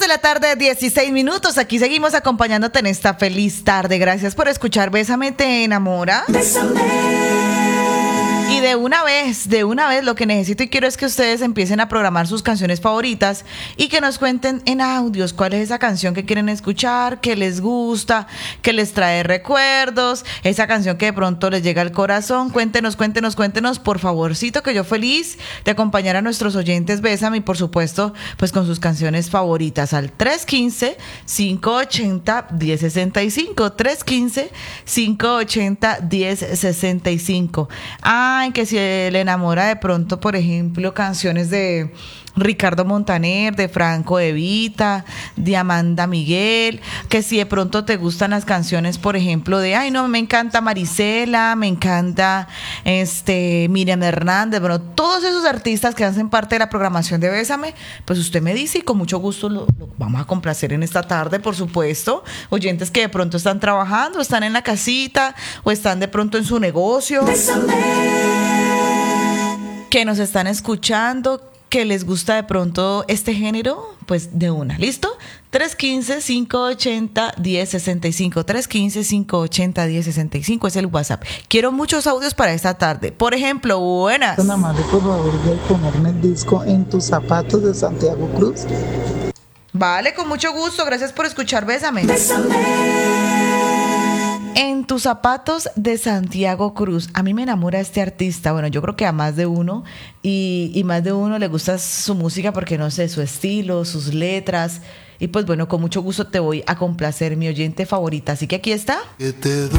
la tarde, 16 minutos. Aquí seguimos acompañándote en esta feliz tarde. Gracias por escuchar Bésame, te enamora. Bésame. Y de una vez, lo que necesito y quiero es que ustedes empiecen a programar sus canciones favoritas y que nos cuenten en audios cuál es esa canción que quieren escuchar, que les gusta, que les trae recuerdos, esa canción que de pronto les llega al corazón. Cuéntenos, por favorcito, que yo feliz de acompañar a nuestros oyentes Bésame y por supuesto, pues con sus canciones favoritas al 315-580-1065, 315-580-1065. Ay, que si le enamora de pronto, por ejemplo, canciones de Ricardo Montaner, de Franco De Vita, de Amanda Miguel, que si de pronto te gustan las canciones, por ejemplo, de, ay no, me encanta Marisela, me encanta Miriam Hernández, bueno, todos esos artistas que hacen parte de la programación de Bésame, pues usted me dice y con mucho gusto lo vamos a complacer en esta tarde, por supuesto. Oyentes que de pronto están trabajando, están en la casita o están de pronto en su negocio. Bésame. Que nos están escuchando, que les gusta de pronto este género, pues de una, ¿listo? 315-580-1065, 315-580-1065 es el WhatsApp. Quiero muchos audios para esta tarde. Por ejemplo, buenas. Ana María, por favor, de ponerme el disco En tus zapatos de Santiago Cruz. Vale, con mucho gusto. Gracias por escuchar Bésame. En tus zapatos de Santiago Cruz. A mí me enamora este artista. Bueno, yo creo que a más de uno y más de uno le gusta su música porque no sé, su estilo, sus letras. Y pues bueno, con mucho gusto te voy a complacer, mi oyente favorita. Así que aquí está. Que te doy